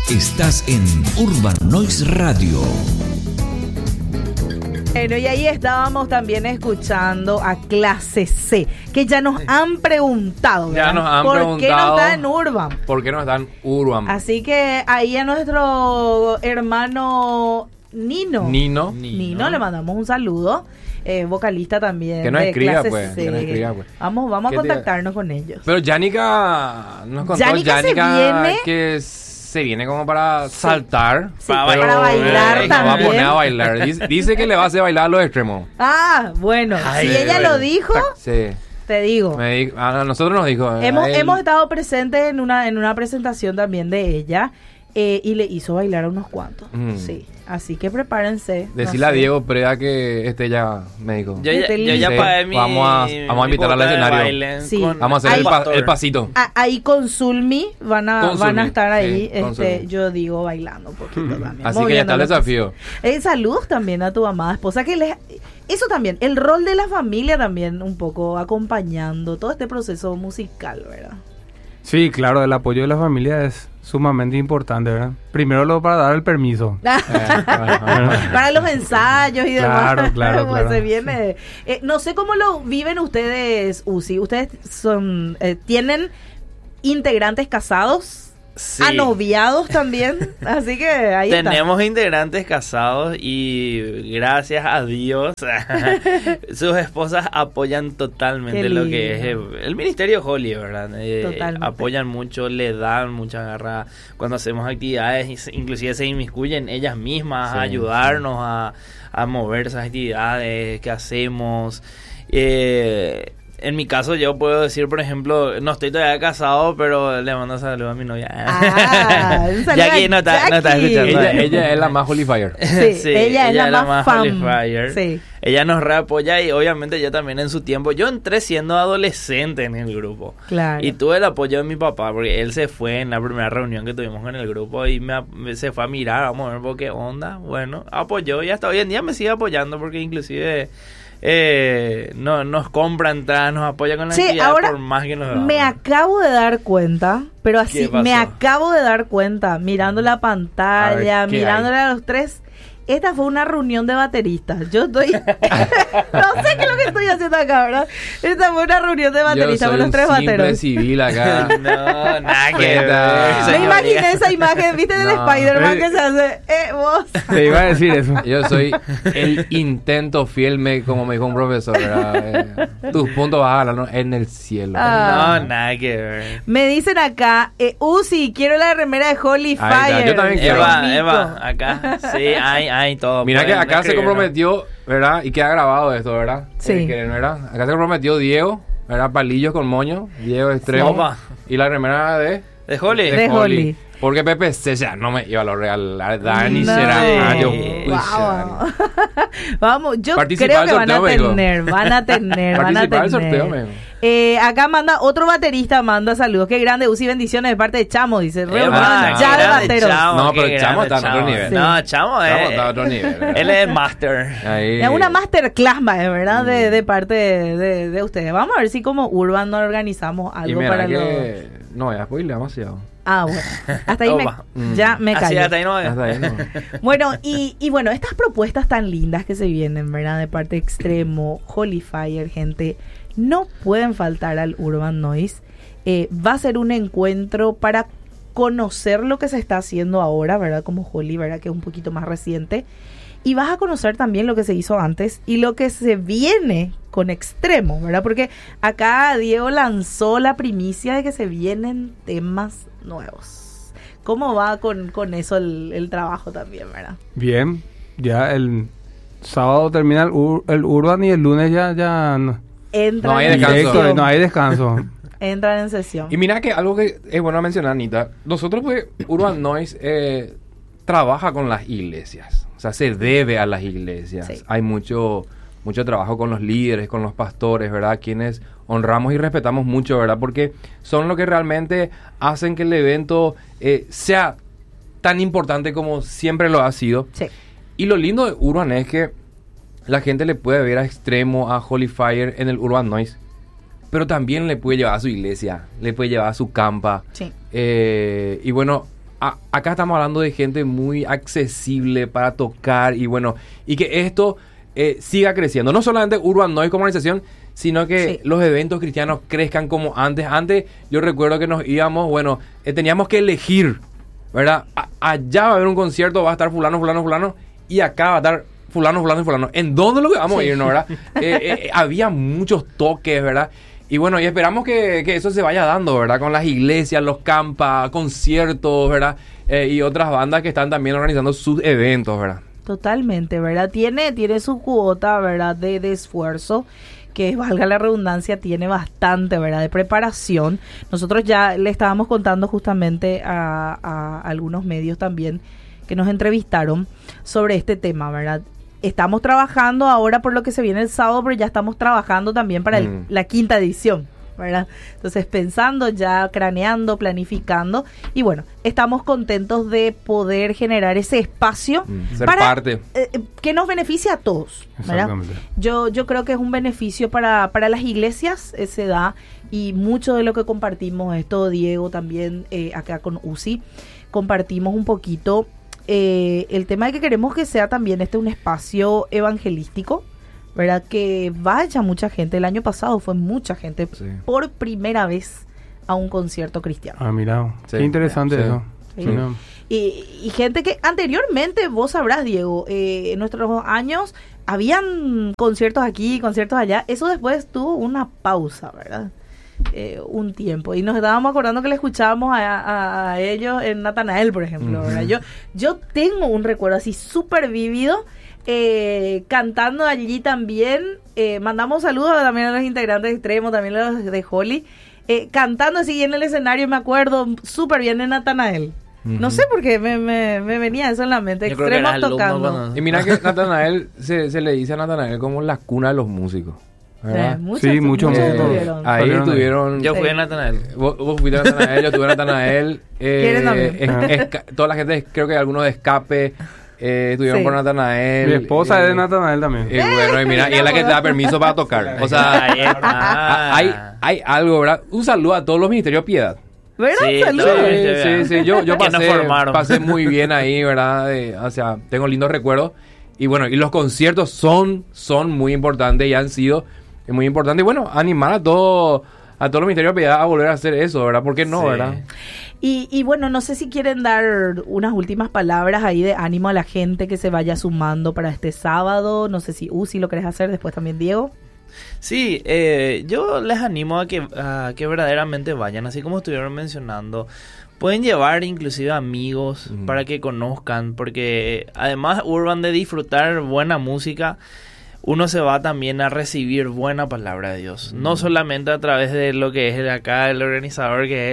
Estás en Urban Noise Radio. Bueno, y ahí estábamos también escuchando a Clase C, que ya nos han preguntado, ¿verdad? Ya nos han ¿Por preguntado qué no está en Urban? ¿Por qué no está en Urban? Así que ahí a nuestro hermano Nino le mandamos un saludo. Vocalista también Que nos de escriba, Clase pues. C. Que nos escriba, pues. Vamos a contactarnos con ellos. Pero Yanika nos contó, Yanika se viene. que se viene como para saltar. Sí, para bailar no va a también. poner a bailar. Dice que le va a hacer bailar a los extremos. Ah, bueno, Ay, si ella lo dijo, Sí. te digo. A nosotros nos dijo. Hemos estado presentes en una presentación también de ella y le hizo bailar a unos cuantos. Sí, así que prepárense. Decirle a Diego Preda que ya me dijo. Yo ya Sí, pagué mi... vamos a invitarla al escenario. Sí. Vamos a hacer el pasito. Ahí con Zulmi van a estar ahí, Sí, con Zulmi. yo digo, bailando un poquito también. Así que ya está el desafío. Saludos también a tu amada esposa, eso también, el rol de la familia también un poco acompañando todo este proceso musical, ¿verdad? Sí, claro, el apoyo de la familia es sumamente importante, ¿verdad? Primero para dar el permiso. Para los ensayos y demás. Claro. Pues se viene. No sé cómo lo viven ustedes, Uzi. Ustedes tienen integrantes casados, Sí. anoviados también, así que ahí Tenemos integrantes casados y gracias a Dios sus esposas apoyan totalmente lo que es el Ministerio Holy, ¿verdad? Apoyan mucho, le dan mucha garra cuando hacemos actividades, inclusive se inmiscuyen ellas mismas a ayudarnos a mover esas actividades que hacemos. En mi caso yo puedo decir, por ejemplo, no estoy todavía casado, pero le mando saludos a mi novia. Jackie no está escuchando. Ella es la más Holy Fire. Sí, ella es la más Holy fan. Fire. Sí. Ella nos reapoya y obviamente yo también en su tiempo. Yo entré siendo adolescente en el grupo. Claro. Y tuve el apoyo de mi papá porque él se fue en la primera reunión que tuvimos con el grupo y se fue a mirar, vamos a ver por qué onda. Bueno, apoyó y hasta hoy en día me sigue apoyando porque inclusive... nos compra entradas, nos apoya con la actividad ahora por más que nos damos. me acabo de dar cuenta, pero así ¿Qué pasó? me acabo de dar cuenta, mirando la pantalla, A ver, ¿qué mirándole a los tres. Esta fue una reunión de bateristas. Yo estoy... no sé qué es lo que estoy haciendo acá, ¿verdad? Esta fue una reunión de bateristas con los tres bateros. Civil acá. No, nada que ver. Me señoría. imaginé esa imagen, ¿viste? Del No. Spider-Man que se hace... vos. Te iba a decir eso. Yo soy el intento fiel, como me dijo un profesor, ¿verdad? Tus puntos vas a ganar en el cielo. No, nada que ver. Me dicen acá, Uzi, quiero la remera de Holy Ahí está, Fire. yo también quiero. Eva, acá. Sí, hay todo. Mira que Pueden acá se escribirnos. comprometió, ¿verdad? Y queda grabado esto, ¿verdad? Sí. ¿Verdad? Acá se comprometió Diego, ¿verdad? Palillos con moño, Diego extremo. Opa. Y la remera de Holly. De Holly. Porque Pepe ya no me iba a lo regalar. Dani No. será. Wow. Vamos, yo Participa creo que del van a sorteo, me tener, Participar del sorteo, me dijo. acá manda otro baterista, manda saludos. Qué grande, Uzi, bendiciones de parte de Chamo, dice. Reunión Eva, ya qué de grande bateros. Chamo, No, pero qué Chamo grande está en otro nivel. Sí. No, Chamo Está a otro nivel. él es el master. Ahí. Es una masterclass, ¿verdad? De parte de ustedes. Vamos a ver si como Urban nos organizamos Y algo mira para que... No, ya spoilea demasiado. bueno. Hasta ahí Opa. ya me Así callo. hasta ahí no Hasta ahí, no. Bueno, y bueno, estas propuestas tan lindas que se vienen, ¿verdad? De parte de Extremo, Holy Fire, gente, no pueden faltar al Urban Noise. Va a ser un encuentro para conocer lo que se está haciendo ahora, ¿verdad? Como Holy, ¿verdad? Que es un poquito más reciente. Y vas a conocer también lo que se hizo antes y lo que se viene con Extremo, ¿verdad? Porque acá Diego lanzó la primicia de que se vienen temas nuevos. ¿Cómo va con eso el trabajo también, verdad? Bien, ya el sábado termina el Urban y el lunes ya no. Entran No hay en descanso. Directo, sesión. no hay descanso. Entran en sesión. Y mira que algo que es bueno mencionar, Anita. Nosotros, pues, Urban Noise trabaja con las iglesias. O sea, se debe a las iglesias. Sí. Hay mucho trabajo con los líderes, con los pastores, ¿verdad? Quienes honramos y respetamos mucho, ¿verdad? Porque son lo que realmente hacen que el evento sea tan importante como siempre lo ha sido. Sí. Y lo lindo de Urban es que la gente le puede ver a Extremo, a Holy Fire en el Urban Noise, pero también le puede llevar a su iglesia, le puede llevar a su campa. Sí. Y bueno, acá estamos hablando de gente muy accesible para tocar y bueno, y que esto siga creciendo. No solamente Urban Noise como organización, sino que los eventos cristianos crezcan como antes. Antes yo recuerdo que nos íbamos, bueno, teníamos que elegir, ¿verdad? Allá va a haber un concierto, va a estar fulano, y acá va a estar fulano. ¿En dónde lo que vamos a ir, no, verdad? Había muchos toques, ¿verdad? Y bueno, y esperamos que eso se vaya dando, ¿verdad? Con las iglesias, los campas, conciertos, ¿verdad? Y otras bandas que están también organizando sus eventos, ¿verdad? Totalmente, ¿verdad? Tiene su cuota, ¿verdad? De esfuerzo, que valga la redundancia, tiene bastante, ¿verdad? De preparación. Nosotros ya le estábamos contando justamente a algunos medios también que nos entrevistaron sobre este tema, ¿verdad? Estamos trabajando ahora por lo que se viene el sábado, pero ya estamos trabajando también para la 5ª edición, ¿verdad? Entonces pensando, ya craneando, planificando, y bueno, estamos contentos de poder generar ese espacio ser para parte. Que nos beneficie a todos, ¿verdad? Yo creo que es un beneficio para las iglesias, se da, y mucho de lo que compartimos, esto Diego también acá con UCI, compartimos un poquito el tema de que queremos que sea también un espacio evangelístico, ¿verdad? Que vaya mucha gente. El año pasado fue mucha gente por primera vez a un concierto cristiano. Ah, mira, qué interesante eso. Sí. No. Y gente que anteriormente, vos sabrás, Diego, en nuestros años habían conciertos aquí, conciertos allá. Eso después tuvo una pausa, ¿verdad? Un tiempo, y nos estábamos acordando que le escuchábamos a ellos en Natanael, por ejemplo, ¿verdad? Yo tengo un recuerdo así súper vívido, cantando allí también. Mandamos saludos también a los integrantes de Extremo, también a los de Holly, cantando así en el escenario. Me acuerdo súper bien de Natanael. No sé por qué me venía eso en la mente. Extremos tocando. Y mira que Natanael se le dice a Natanael como la cuna de los músicos. Muchos músicos ahí estuvieron. Yo fui a Natanael. Vos fuiste a Natanael, yo estuve a Natanael. ¿Quieren también? Toda la gente, creo que algunos de Escape estuvieron por Natanael. Mi esposa es de Natanael también. Bueno, y mira, y es la que te da permiso para tocar. O sea, hay algo, ¿verdad? Un saludo a todos los ministerios de Piedad. ¿Verdad? Sí. Yo pasé muy bien ahí, ¿verdad? O sea, tengo lindos recuerdos. Y bueno, y los conciertos son muy importantes y han sido muy importantes. Y bueno, animar a todos los ministerios de Piedad a volver a hacer eso, ¿verdad? ¿Por qué no, verdad? Y bueno, no sé si quieren dar unas últimas palabras ahí de ánimo a la gente que se vaya sumando para este sábado. No sé si Uzi lo querés hacer, después también Diego. Sí, yo les animo a que verdaderamente vayan, así como estuvieron mencionando. Pueden llevar inclusive amigos para que conozcan, porque además Urban de disfrutar buena música, uno se va también a recibir buena palabra de Dios. No solamente a través de lo que es acá el organizador, que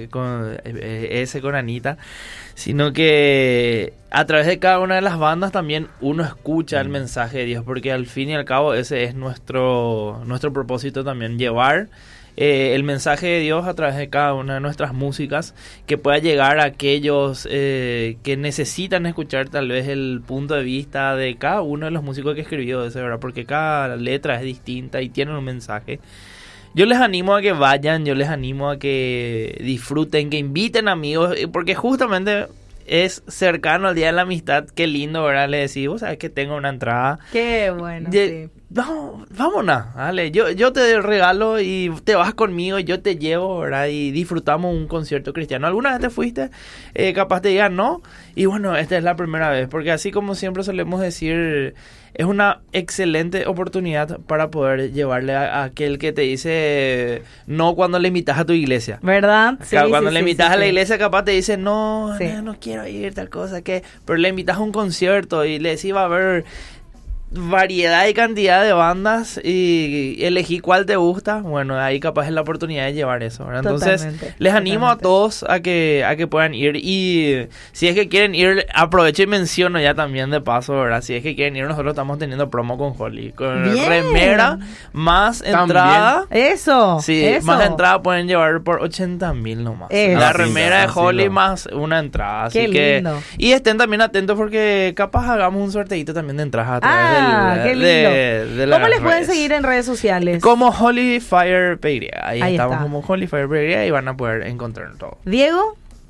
es con Anita, sino que a través de cada una de las bandas también uno escucha el mensaje de Dios, porque al fin y al cabo ese es nuestro propósito también, llevar el mensaje de Dios a través de cada una de nuestras músicas, que pueda llegar a aquellos que necesitan escuchar tal vez el punto de vista de cada uno de los músicos que escribió ese, ¿verdad? Porque cada letra es distinta y tiene un mensaje. Yo les animo a que vayan, yo les animo a que disfruten, que inviten amigos, porque justamente es cercano al Día de la Amistad. Qué lindo, ¿verdad? Le decís, vos sabés que tengo una entrada. Qué bueno, sí. No, vámonos, dale, yo te regalo y te vas conmigo, yo te llevo, ¿verdad? Y disfrutamos un concierto cristiano. ¿Alguna vez te fuiste? Capaz te digan no. Y bueno, esta es la primera vez, porque así como siempre solemos decir, es una excelente oportunidad para poder llevarle a aquel que te dice no cuando le invitas a tu iglesia. ¿Verdad? Sí, cuando le invitas a la iglesia, capaz te dice no quiero ir, tal cosa, que pero le invitas a un concierto y le decís va a haber variedad y cantidad de bandas y elegí cuál te gusta. Bueno, ahí capaz es la oportunidad de llevar eso, ¿verdad? Entonces les animo a todos a que puedan ir, y si es que quieren ir, aprovecho y menciono ya también de paso, ¿verdad? Si es que quieren ir, nosotros estamos teniendo promo con Holly, con remera más entrada. Eso. Sí, eso. Más entrada pueden llevar por 80,000 nomás. Eso. La remera de Holly más una entrada. Así lindo. Y estén también atentos, porque capaz hagamos un sorteito también de entradas a través qué lindo. ¿Cómo les pueden seguir en redes sociales? Como Holy Fire Pegria. Ahí estamos como Holy Fire Pegria y van a poder encontrar todo. Diego.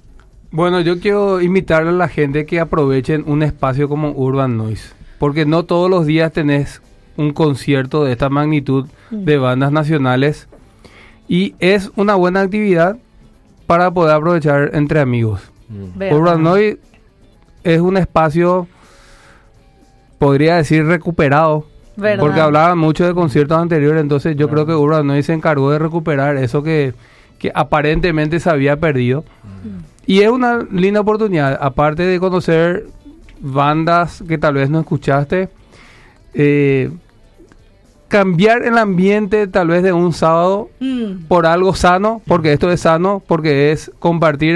Bueno, yo quiero invitarle a la gente que aprovechen un espacio como Urban Noise, porque no todos los días tenés un concierto de esta magnitud de bandas nacionales y es una buena actividad para poder aprovechar entre amigos. Urban Noise es un espacio, podría decir, recuperado. ¿Verdad? Porque hablaban mucho de conciertos anteriores, entonces yo creo que Urban Noise se encargó de recuperar eso que aparentemente se había perdido. Y es una linda oportunidad, aparte de conocer bandas que tal vez no escuchaste, cambiar el ambiente tal vez de un sábado por algo sano, porque esto es sano, porque es compartir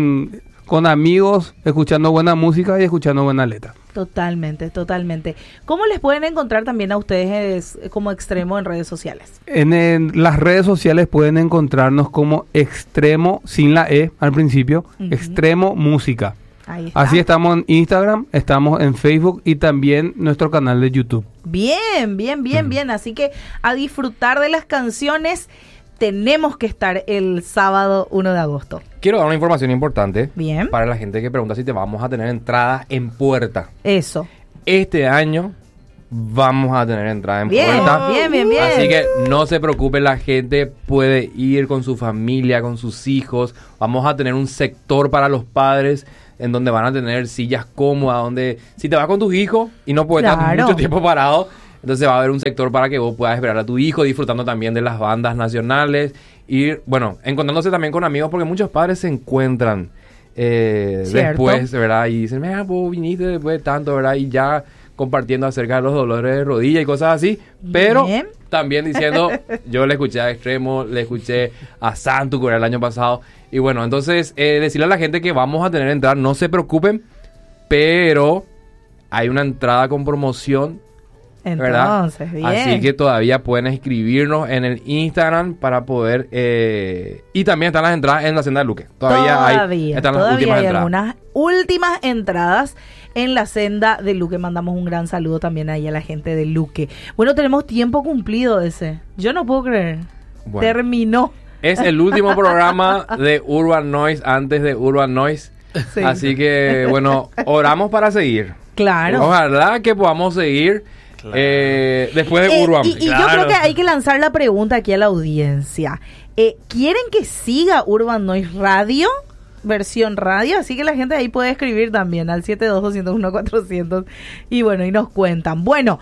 con amigos, escuchando buena música y escuchando buena letra. Totalmente, totalmente. ¿Cómo les pueden encontrar también a ustedes como Extremo en redes sociales? En las redes sociales pueden encontrarnos como Extremo, sin la E al principio, Extremo Música. Ahí está. Así estamos en Instagram, estamos en Facebook y también nuestro canal de YouTube. Bien, bien, bien, bien. Así que a disfrutar de las canciones. Tenemos que estar el sábado 1 de agosto. Quiero dar una información importante. Bien. Para la gente que pregunta si te vamos a tener entradas en puerta. Eso. Este año vamos a tener entradas en puerta. Bien, bien, bien. Así que no se preocupe, la gente puede ir con su familia, con sus hijos. Vamos a tener un sector para los padres en donde van a tener sillas cómodas, donde si te vas con tus hijos y no puedes estar mucho tiempo parado, entonces va a haber un sector para que vos puedas esperar a tu hijo, disfrutando también de las bandas nacionales. Y bueno, encontrándose también con amigos, porque muchos padres se encuentran después, ¿verdad? Y dicen, mira, vos viniste después de tanto, ¿verdad? Y ya compartiendo acerca de los dolores de rodilla y cosas así. Pero también diciendo, yo le escuché a Extremo, le escuché a Santu, que era el año pasado. Y bueno, entonces decirle a la gente que vamos a tener entrada, no se preocupen, pero hay una entrada con promoción. Entonces, bien. Así que todavía pueden escribirnos en el Instagram para poder... y también están las entradas en la Senda de Luque. Todavía están las últimas hay entradas. Algunas últimas entradas en la Senda de Luque. Mandamos un gran saludo también ahí a la gente de Luque. Bueno, tenemos tiempo cumplido ese. Yo no puedo creer. Bueno, terminó. Es el último programa de Urban Noise antes de Urban Noise. Sí. Así que, bueno, oramos para seguir. Claro. Ojalá que podamos seguir... Claro. Después de Urban. Y yo creo que hay que lanzar la pregunta aquí a la audiencia. ¿Quieren que siga Urban Noise Radio? Versión radio, así que la gente ahí puede escribir también al 72-201-400 y bueno, y nos cuentan. Bueno,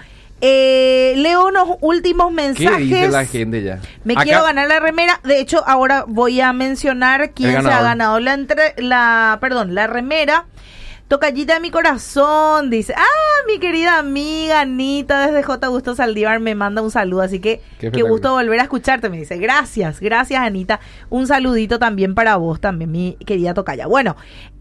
leo unos últimos mensajes. ¿Qué dice la gente ya? Quiero ganar la remera. De hecho, ahora voy a mencionar quién se ha ganado la remera. Tocallita de mi corazón, dice, mi querida amiga Anita desde J. Augusto Saldívar me manda un saludo, así que qué gusto volver a escucharte, me dice, gracias Anita, un saludito también para vos, también mi querida Tocaya. Bueno,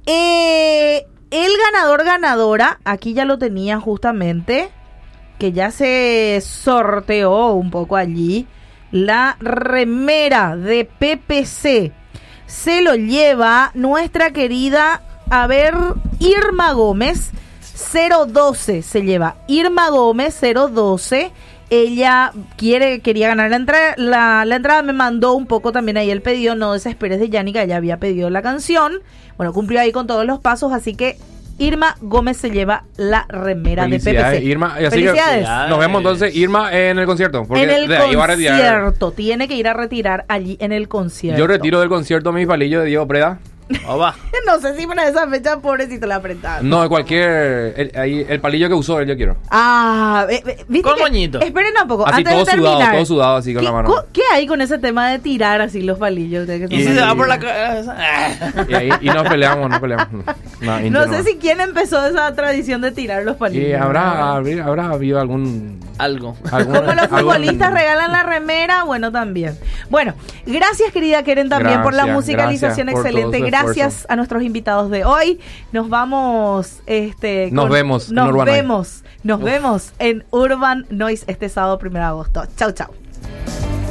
el ganadora, aquí ya lo tenía justamente, que ya se sorteó un poco allí, la remera de PPC, se lo lleva nuestra querida... Irma Gómez 012 se lleva. Irma Gómez 012. Ella quería ganar la entrada. Me mandó un poco también ahí el pedido. No desesperes de Yannica, ella había pedido la canción. Bueno, cumplió ahí con todos los pasos. Así que Irma Gómez se lleva la remera de PPC. Irma, así felicidades. Que nos vemos entonces, Irma, en el concierto. Porque en el concierto. Tiene que ir a retirar allí en el concierto. Yo retiro del concierto mi palillo de Diego Preda. No sé si para esa fecha, pobrecito, la apretaron. No, cualquier... El palillo que usó él, yo quiero. ¿viste? Con moñito. Esperen un poco, así antes todo de terminar. Todo sudado así con la mano. ¿Qué hay con ese tema de tirar así los palillos? Y si se va por la cabeza. Y nos peleamos. No sé si quién empezó esa tradición de tirar los palillos. Y habrá habido algo. Como los futbolistas regalan la remera, bueno, también. Bueno, gracias querida Keren también por la musicalización excelente. Gracias a nuestros invitados de hoy. Nos vamos nos vemos en Urban Noise en Urban Noise este sábado 1 de agosto. Chau.